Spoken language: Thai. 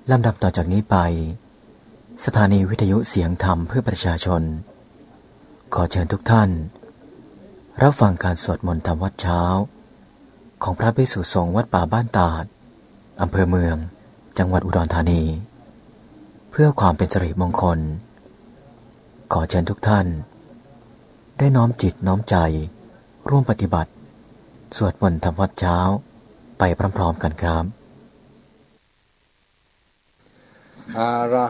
ลำดับต่อจากนี้ไปสถานีวิทยุเสียงธรรมเพื่อประชาชนขอเชิญทุกท่านรับฟังการสวดมนต์ธรรมวัดเช้าของพระภิกษุสงฆ์วัดป่าบ้านตาดอำเภอเมืองจังหวัดอุดรธานีเพื่อความเป็นสิริมงคลขอเชิญทุกท่านได้น้อมจิตน้อมใจร่วมปฏิบัติสวดมนต์ธรรมวัดเช้าไปพร้อมๆกันครับ